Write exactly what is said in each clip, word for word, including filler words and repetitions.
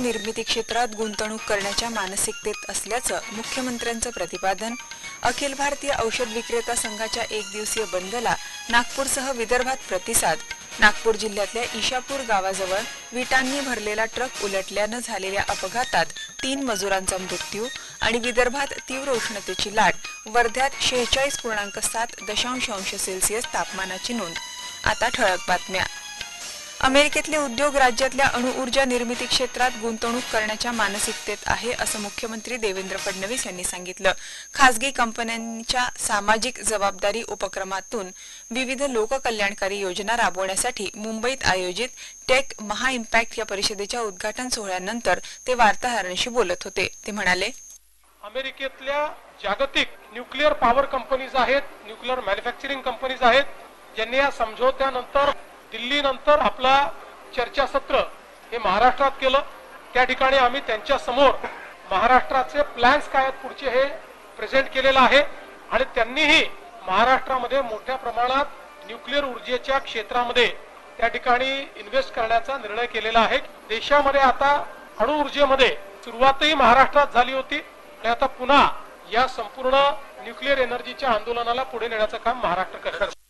निर्मिती क्षेत्रात गुंतवणूक करण्याच्या मानसिकतेत असल्याचं मुख्यमंत्र्यांचं प्रतिपादन. अखिल भारतीय औषध विक्रेता संघाच्या एक दिवसीय बंदला नागपूरसह विदर्भात प्रतिसाद. नागपूर जिल्ह्यातल्या ईशापूर गावाजवळ विटांनी भरलेला ट्रक उलटल्यानं झालेल्या अपघातात तीन मजुरांचा मृत्यू. आणि विदर्भात तीव्र उष्णतेची लाट. वर्ध्यात शेहेचाळीस पूर्णांक सात दशांश अंश सेल्सिअस तापमानाची नोंद. आता ठळक बातम्या. अमेरिकेतले उद्योग राज्यातल्या अणुऊर्जा निर्मिती क्षेत्रात गुंतवणूक करण्याच्या मानसिकतेत आहे असं मुख्यमंत्री देवेंद्र फडणवीस यांनी सांगितलं. खासगी कंपन्यांच्या सामाजिक जबाबदारी उपक्रमातून विविध लोककल्याणकारी योजना राबवण्यासाठी मुंबईत आयोजित टेक महा इम्पॅक्ट या परिषदेच्या उद्घाटन सोहळ्यानंतर ते वार्ताहरांशी बोलत होते. ते म्हणाले, अमेरिकेतल्या जागतिक न्यूक्लिअर पॉवर कंपनीज आहेत, न्यूक्लिअर मॅन्युफॅक्चरिंग कंपनीज आहेत, ज्यांनी या समझोत्यानंतर दिल्ली नंतर आपला चर्चासत्र हे महाराष्ट्रात केलं. त्या ठिकाणी आम्ही त्यांच्या समोर महाराष्ट्राचे प्लॅन्स काय आहेत पुढचे हे प्रेझेंट केलेलं आहे. आणि त्यांनीही महाराष्ट्रामध्ये मोठ्या प्रमाणात न्यूक्लिअर ऊर्जेच्या क्षेत्रामध्ये त्या ठिकाणी इन्व्हेस्ट करण्याचा निर्णय केलेला आहे. देशामध्ये आता अणुऊर्जेमध्ये सुरुवातही महाराष्ट्रात झाली होती आणि आता पुन्हा या संपूर्ण न्यूक्लिअर एनर्जीच्या आंदोलनाला पुढे नेण्याचं काम महाराष्ट्र करत आहे.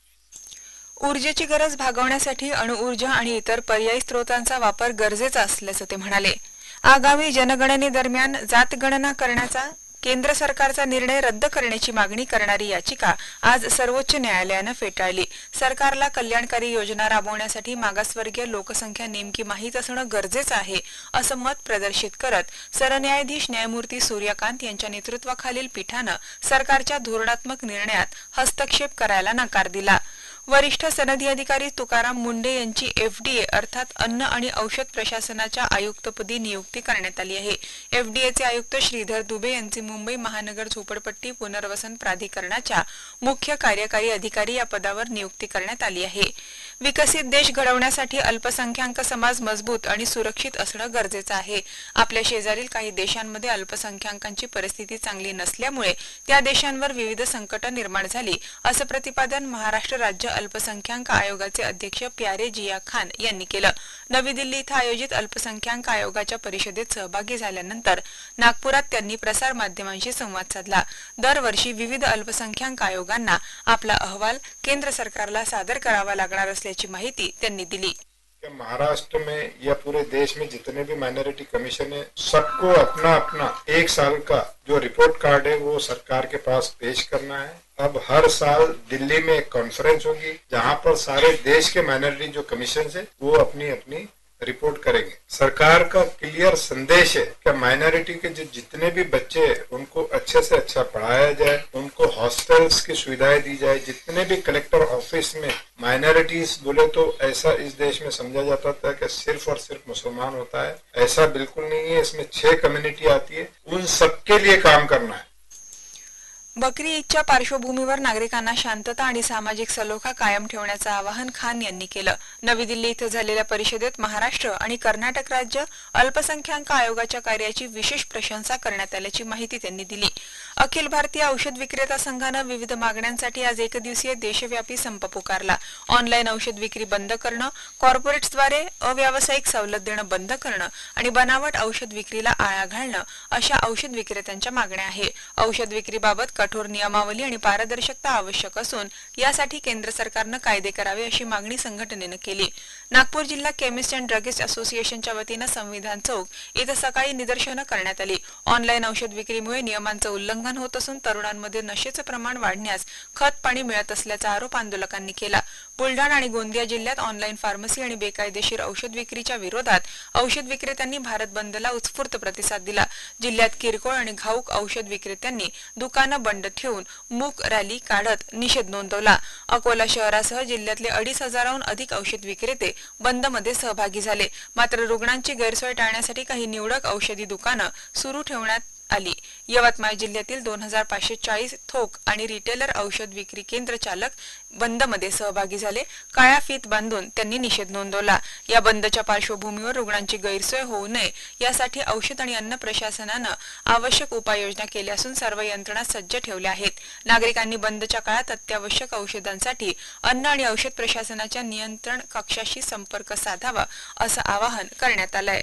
ऊर्जेची गरज भागवण्यासाठी अणुऊर्जा आणि इतर पर्यायी स्रोतांचा वापर गरजेचा असल्याचं ते म्हणाले. आगामी जनगणनेदरम्यान जातगणना करण्याचा केंद्र सरकारचा निर्णय रद्द करण्याची मागणी करणारी याचिका आज सर्वोच्च न्यायालयानं फेटाळली. सरकारला कल्याणकारी योजना राबवण्यासाठी मागासवर्गीय लोकसंख्या नेमकी माहीत असणं गरजेचं आहे असं मत प्रदर्शित करत सरन्यायाधीश न्यायमूर्ती सूर्यकांत यांच्या नेतृत्वाखालील पीठानं सरकारच्या धोरणात्मक निर्णयात हस्तक्षेप करायला नकार दिला. वरिष्ठ सनदी अधिकारी तुकाराम मुंडे यांची एफडीए अर्थात अन्न आणि औषध प्रशासनाच्या आयुक्तपदी नियुक्ती करण्यात आली आहे. एफडीएचे आयुक्त श्रीधर दुबे यांची मुंबई महानगर झोपडपट्टी पुनर्वसन प्राधिकरणाच्या मुख्य कार्यकारी अधिकारी या पदावर नियुक्ती करण्यात आली आहे. विकसित देश घडवण्यासाठी अल्पसंख्याक समाज मजबूत आणि सुरक्षित असणं गरजेचं आहे. आपल्या शेजारील काही देशांमध्ये अल्पसंख्याकांची परिस्थिती चांगली नसल्यामुळे त्या देशांवर विविध संकटं निर्माण झाली असं प्रतिपादन महाराष्ट्र राज्य अल्पसंख्याक आयोगाचे अध्यक्ष प्यारे जिया खान यांनी केलं. नवी दिल्ली इथं आयोजित अल्पसंख्याक आयोगाच्या परिषदेत सहभागी झाल्यानंतर नागपुरात त्यांनी प्रसार माध्यमांशी संवाद साधला. दरवर्षी विविध अल्पसंख्याक आयोगांना आपला अहवाल केंद्र सरकारला सादर करावा लागणार असल्याची माहिती त्यांनी दिली. महाराष्ट्र में या पूरे देश में जितने भी माइनॉरिटी कमीशन है, सबको अपना अपना एक साल का जो रिपोर्ट कार्ड है वो सरकार के पास पेश करना है. अब हर साल दिल्ली में एक कॉन्फ्रेंस होगी जहां पर सारे देश के माइनॉरिटी जो कमीशन है वो अपनी अपनी रिपोर्ट करेंगे. सरकार का क्लियर संदेश है कि माइनॉरिटी के जो जितने भी बच्चे हैं उनको अच्छे से अच्छा पढ़ाया जाए, उनको हॉस्टल्स की सुविधाएं दी जाए. जितने भी कलेक्टर ऑफिस में माइनॉरिटीज बोले तो ऐसा इस देश में समझा जाता था कि सिर्फ और सिर्फ मुसलमान होता है. ऐसा बिल्कुल नहीं है. इसमें छह कम्युनिटी आती है. उन सबके लिए काम करना है. बकरी ईदच्या पार्श्वभूमीवर नागरिकांना शांतता आणि सामाजिक सलोखा कायम ठेवण्याचं आवाहन खान यांनी केलं. नवी दिल्ली इथं झालेल्या परिषदेत महाराष्ट्र आणि कर्नाटक राज्य अल्पसंख्याक आयोगाच्या कार्याची विशेष प्रशंसा करण्यात आल्याची माहिती त्यांनी दिली. अखिल भारतीय औषध विक्रेता संघानं विविध मागण्यांसाठी आज एकदिवसीय देशव्यापी संप पुकारला. ऑनलाईन औषध विक्री बंद करणं, कॉर्पोरेट्सद्वारे अव्यावसायिक सवलत देणं बंद करणं आणि बनावट औषध विक्रीला आळा घालणं अशा औषध विक्रेत्यांच्या मागण्या आहे. औषध विक्रीबाबत कठोर नियमावली आणि पारदर्शकता आवश्यक असून यासाठी केंद्र सरकारनं कायदे करावे अशी मागणी संघटनेनं केली. नागपूर जिल्हा केमिस्ट अँड ड्रगिस्ट असोसिएशनच्या वतीनं संविधान चौक इथं सकाळी निदर्शनं करण्यात आली. ऑनलाईन औषध विक्रीमुळे नियमांचं उल्लंघन होत असून तरुणांमध्ये नशेचं प्रमाण वाढण्यास खत पाणी मिळत असल्याचा आरोप आंदोलकांनी केला. बुलढाणा आणि गोंदिया जिल्ह्यात ऑनलाईन फार्मसी आणि बेकायदेशीर औषध विक्रीच्या विरोधात औषध विक्रेत्यांनी भारत बंदला उत्स्फूर्त प्रतिसाद दिला. जिल्ह्यात किरकोळ आणि घाऊक औषध विक्रेत्यांनी दुकानं बंद ठेवून मूक रॅली काढत निषेध नोंदवला. अकोला शहरासह जिल्ह्यातले अडीच हजाराहून अधिक औषध विक्रेते बंदमध्ये सहभागी झाले. मात्र रुग्णांची गैरसोय टाळण्यासाठी काही निवडक औषधी दुकानं सुरू ठेवण्यात आली. यवतमाळ जिल्ह्यातील दोन हजार पाचशे चाळीस थोक आणि रिटेलर औषध विक्री केंद्र चालक बंदमध्ये सहभागी झाले. काळ्या फीत बांधून त्यांनी निषेध नोंदवला. या बंदच्या पार्श्वभूमीवर रुग्णांची गैरसोय होऊ नये यासाठी औषध आणि अन्न प्रशासनानं आवश्यक उपाययोजना केल्या असून सर्व यंत्रणा सज्ज ठेवल्या आहेत. नागरिकांनी बंदच्या काळात अत्यावश्यक औषधांसाठी अन्न आणि औषध प्रशासनाच्या नियंत्रण कक्षाशी संपर्क साधावा असं आवाहन करण्यात आलंय.